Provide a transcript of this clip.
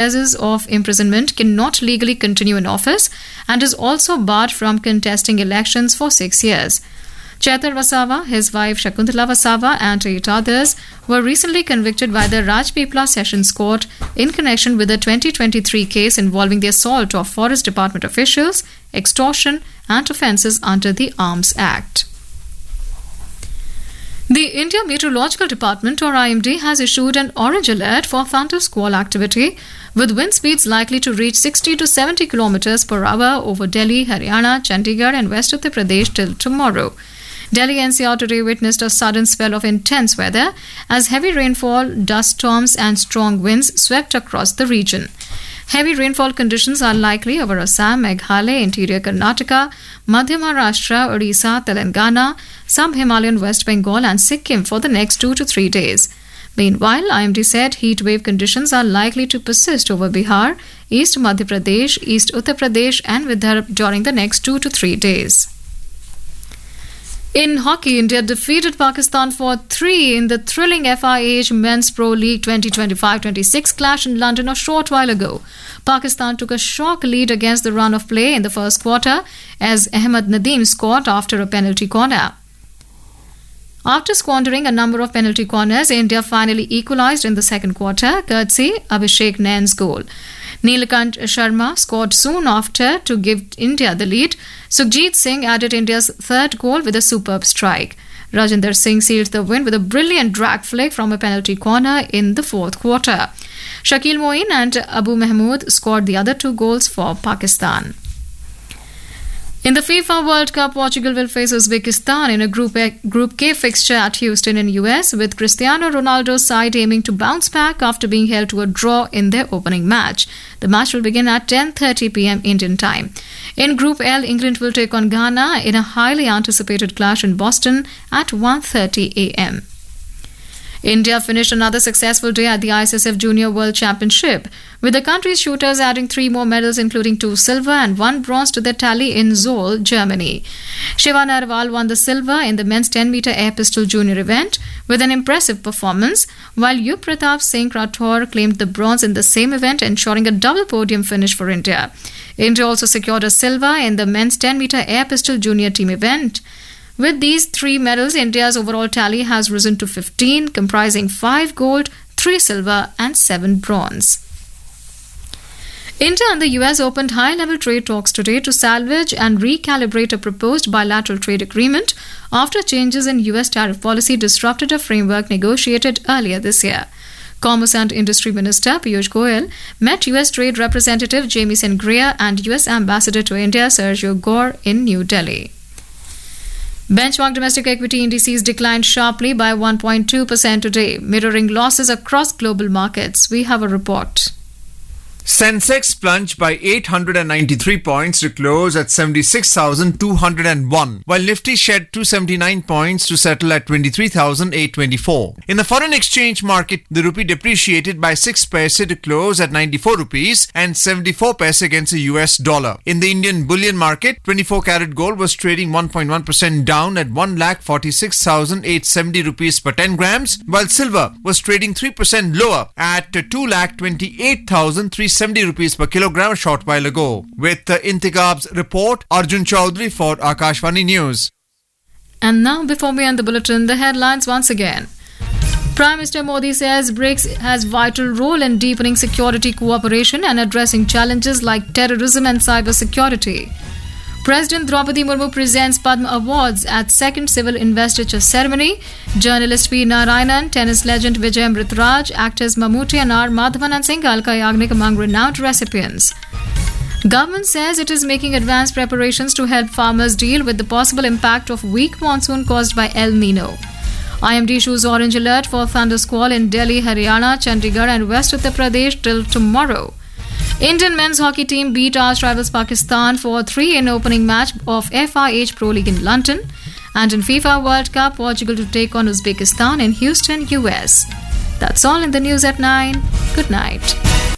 offences of imprisonment cannot legally continue in office and is also barred from contesting elections for 6 years. Chetar Vasava, his wife Shakuntala Vasava and 8 others were recently convicted by the Rajpipla Sessions Court in connection with the 2023 case involving the assault of Forest Department officials, extortion and offences under the Arms Act. The India Meteorological Department or IMD has issued an orange alert for thunder squall activity with wind speeds likely to reach 60 to 70 km per hour over Delhi, Haryana, Chandigarh and West Uttar Pradesh till tomorrow. Delhi NCR today witnessed a sudden spell of intense weather as heavy rainfall, dust storms and strong winds swept across the region. Heavy rainfall conditions are likely over Assam, Meghalaya, interior Karnataka, Madhya Maharashtra, Odisha, Telangana, sub-Himalayan West Bengal and Sikkim for the next 2 to 3 days. Meanwhile, IMD said heat wave conditions are likely to persist over Bihar, East Madhya Pradesh, East Uttar Pradesh and Vidarbha during the next 2 to 3 days. In hockey, India defeated Pakistan for 3 in the thrilling FIH Men's Pro League 2025-26 clash in London a short while ago. Pakistan took a shock lead against the run of play in the first quarter as Ahmed Nadeem scored after a penalty corner. After squandering a number of penalty corners, India finally equalised in the second quarter, courtesy Abhishek Nain's goal. Neelakant Sharma scored soon after to give India the lead. Sukhjit Singh added India's third goal with a superb strike. Rajinder Singh sealed the win with a brilliant drag flick from a penalty corner in the fourth quarter. Shakil Moeen and Abu Mahmood scored the other 2 goals for Pakistan. In the FIFA World Cup, Portugal will face Uzbekistan in a Group K fixture at Houston in US, with Cristiano Ronaldo's side aiming to bounce back after being held to a draw in their opening match. The match will begin at 10:30 p.m. Indian time. In Group L, England will take on Ghana in a highly anticipated clash in Boston at 1:30 a.m. India finished another successful day at the ISSF Junior World Championship, with the country's shooters adding 3 more medals including 2 silver and 1 bronze to their tally in Seoul, Germany. Shiva Narwal won the silver in the men's 10-meter air pistol junior event with an impressive performance, while Yug Pratap Singh Rathore claimed the bronze in the same event, ensuring a double podium finish for India. India also secured a silver in the men's 10-meter air pistol junior team event. With these 3 medals, India's overall tally has risen to 15, comprising 5 gold, 3 silver and 7 bronze. India and the US opened high-level trade talks today to salvage and recalibrate a proposed bilateral trade agreement after changes in US tariff policy disrupted a framework negotiated earlier this year. Commerce and Industry Minister Piyush Goyal met US Trade Representative Jamieson Greer and US Ambassador to India Sergio Gore in New Delhi. Benchmark domestic equity indices declined sharply by 1.2% today, mirroring losses across global markets. We have a report. Sensex plunged by 893 points to close at 76,201, while Nifty shed 279 points to settle at 23,824. In the foreign exchange market, the rupee depreciated by 6 paise to close at 94 rupees and 74 paise against the US dollar. In the Indian bullion market, 24-carat gold was trading 1.1% down at 1,46,870 rupees per 10 grams, while silver was trading 3% lower at 2,28,370 rupees per kilogram a short while ago. With Intikab's report, Arjun Chaudhary for Akashvani News. And now, before we end the bulletin, the headlines once again. Prime Minister Modi says BRICS has vital role in deepening security cooperation and addressing challenges like terrorism and cyber security. President Draupadi Murmu presents Padma Awards at second civil investiture ceremony. Journalist P. Narayanan, tennis legend Vijay Amritraj, actors Mammootty and R. Madhavan and Singh Alka Yagnik among renowned recipients. Government says it is making advanced preparations to help farmers deal with the possible impact of weak monsoon caused by El Nino. IMD issues orange alert for thunder squall in Delhi, Haryana, Chandigarh and West Uttar Pradesh till tomorrow. Indian men's hockey team beat arch rivals Pakistan for 3 in opening match of FIH Pro League in London. And in FIFA World Cup, Portugal to take on Uzbekistan in Houston, US. That's all in the news at 9. Good night.